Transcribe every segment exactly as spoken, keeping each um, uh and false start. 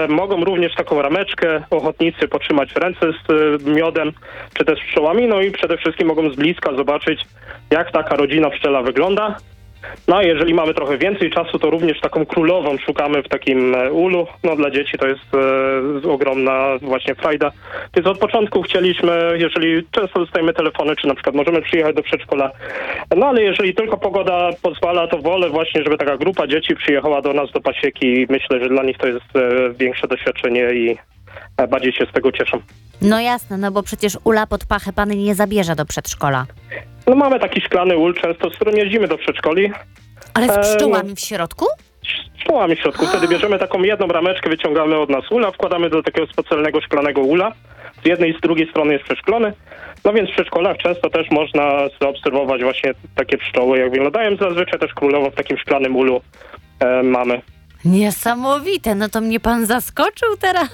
e, mogą również taką rameczkę ochotnicy potrzymać w ręce z e, miodem, czy też pszczołami, no i przede wszystkim mogą z bliska zobaczyć, jak taka rodzina pszczela wygląda. No a jeżeli mamy trochę więcej czasu, to również taką królową szukamy w takim e, ulu. No dla dzieci to jest e, ogromna właśnie frajda. Więc od początku chcieliśmy, jeżeli często dostajemy telefony, czy na przykład możemy przyjechać do przedszkola, no ale jeżeli tylko pogoda pozwala, to wolę właśnie, żeby taka grupa dzieci przyjechała do nas do pasieki. Myślę, że dla nich to jest e, większe doświadczenie i e, bardziej się z tego cieszą. No jasne, no bo przecież ula pod pachę pan nie zabierze do przedszkola. No mamy taki szklany ul często, z którym jeździmy do przedszkoli. Ale z E, pszczołami no. w środku? Z pszczołami w środku. Wtedy bierzemy taką jedną rameczkę, wyciągamy od nas ula, wkładamy do takiego specjalnego szklanego ula. Z jednej i z drugiej strony jest przeszklony. No więc w przedszkolach często też można zaobserwować właśnie takie pszczoły, jak wyglądają. Zazwyczaj też królowo w takim szklanym ulu e, mamy. Niesamowite, no to mnie pan zaskoczył teraz,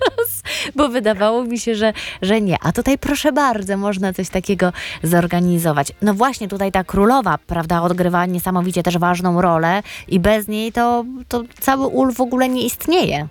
bo wydawało mi się, że, że nie. A tutaj proszę bardzo, można coś takiego zorganizować. No właśnie, tutaj ta królowa, prawda, odgrywa niesamowicie też ważną rolę i bez niej to, to cały ul w ogóle nie istnieje.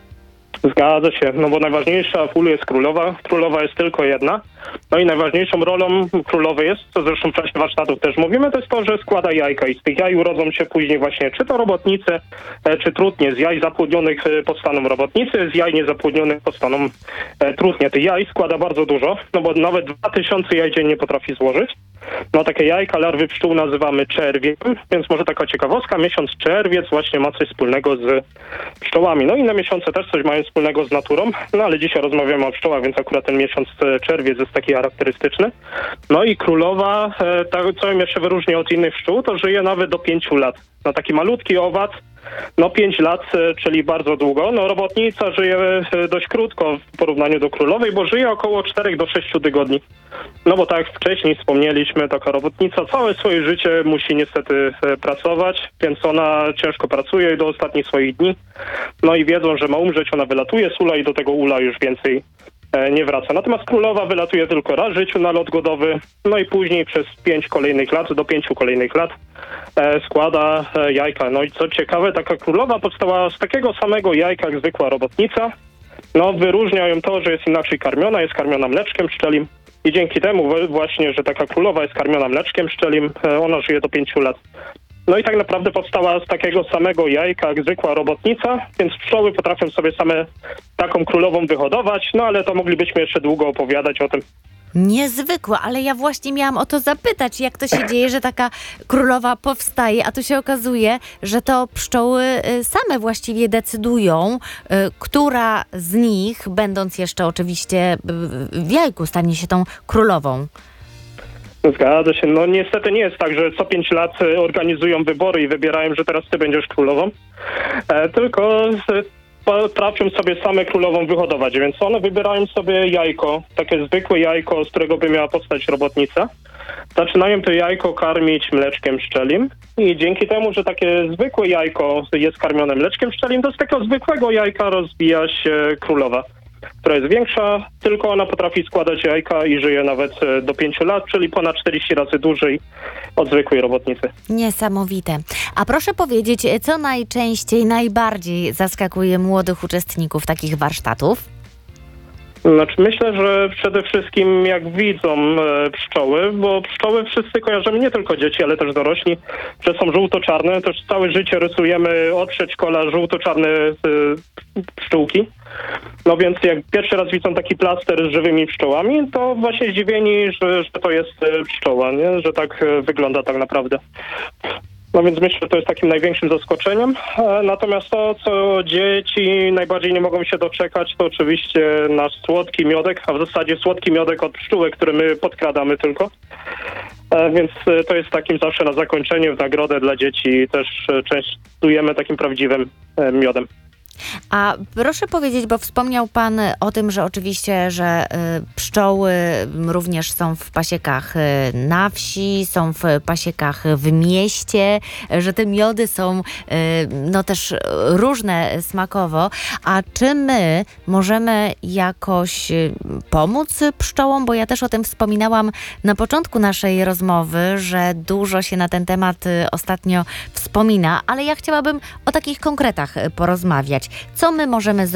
Zgadza się, no bo najważniejsza w ulu jest królowa. Królowa jest tylko jedna. No i najważniejszą rolą królowej jest, co zresztą w czasie warsztatów też mówimy, to jest to, że składa jajka i z tych jaj urodzą się później właśnie czy to robotnice, czy trutnie. Z jaj zapłodnionych powstaną robotnicy, z jaj niezapłodnionych powstaną trutnie. Tych jaj składa bardzo dużo, no bo nawet dwa tysiące jaj dziennie potrafi złożyć. No takie jajka, larwy pszczół nazywamy czerwiem, więc może taka ciekawostka, miesiąc czerwiec właśnie ma coś wspólnego z pszczołami. No inne miesiące też coś mają wspólnego z naturą, no ale dzisiaj rozmawiamy o pszczołach, więc akurat ten miesiąc czerwiec jest taki charakterystyczny. No i królowa, tak, co ją jeszcze wyróżnia od innych pszczół, to żyje nawet do pięciu lat. No taki malutki owad, no pięć lat, czyli bardzo długo. No robotnica żyje dość krótko w porównaniu do królowej, bo żyje około czterech do sześciu tygodni. No bo tak jak wcześniej wspomnieliśmy, taka robotnica całe swoje życie musi niestety pracować, więc ona ciężko pracuje do ostatnich swoich dni. No i wiedzą, że ma umrzeć, ona wylatuje z ula i do tego ula już więcej nie wraca. Natomiast królowa wylatuje tylko raz w życiu na lot godowy, no i później przez pięć kolejnych lat, do pięciu kolejnych lat e, składa e, jajka. No i co ciekawe, taka królowa powstała z takiego samego jajka jak zwykła robotnica. No wyróżnia ją to, że jest inaczej karmiona, jest karmiona mleczkiem pszczelim i dzięki temu właśnie, że taka królowa jest karmiona mleczkiem pszczelim, e, ona żyje do pięciu lat. No i tak naprawdę powstała z takiego samego jajka jak zwykła robotnica, więc pszczoły potrafią sobie same taką królową wyhodować, no ale to moglibyśmy jeszcze długo opowiadać o tym. Niezwykłe, ale ja właśnie miałam o to zapytać, jak to się dzieje, że taka królowa powstaje, a tu się okazuje, że to pszczoły same właściwie decydują, która z nich, będąc jeszcze oczywiście w jajku, stanie się tą królową. Zgadza się. No niestety nie jest tak, że co pięć lat organizują wybory i wybierają, że teraz ty będziesz królową, e, tylko potrafią sobie same królową wyhodować, więc one wybierają sobie jajko, takie zwykłe jajko, z którego by miała powstać robotnica. Zaczynają to jajko karmić mleczkiem pszczelim i dzięki temu, że takie zwykłe jajko jest karmione mleczkiem pszczelim, to z takiego zwykłego jajka rozwija się królowa, która jest większa, tylko ona potrafi składać jajka i żyje nawet do pięciu lat, czyli ponad czterdzieści razy dłużej od zwykłej robotnicy. Niesamowite. A proszę powiedzieć, co najczęściej, najbardziej zaskakuje młodych uczestników takich warsztatów? Znaczy myślę, że przede wszystkim jak widzą e, pszczoły, bo pszczoły wszyscy kojarzymy, nie tylko dzieci, ale też dorośli, że są żółto-czarne. Też całe życie rysujemy od przedszkola żółto-czarne e, pszczółki. No więc jak pierwszy raz widzą taki plaster z żywymi pszczołami, to właśnie zdziwieni, że, że to jest e, pszczoła, nie? Że tak e, wygląda tak naprawdę. No więc myślę, że to jest takim największym zaskoczeniem. Natomiast to, co dzieci najbardziej nie mogą się doczekać, to oczywiście nasz słodki miodek, a w zasadzie słodki miodek od pszczółek, który my podkradamy tylko. Więc to jest takim zawsze na zakończenie, w nagrodę dla dzieci też częstujemy takim prawdziwym miodem. A proszę powiedzieć, bo wspomniał pan o tym, że oczywiście, że y, pszczoły również są w pasiekach y, na wsi, są w pasiekach w mieście, że te miody są y, no też różne smakowo. A czy my możemy jakoś y, pomóc pszczołom? Bo ja też o tym wspominałam na początku naszej rozmowy, że dużo się na ten temat y, ostatnio wspomina, ale ja chciałabym o takich konkretach y, porozmawiać. Co my możemy zrobić?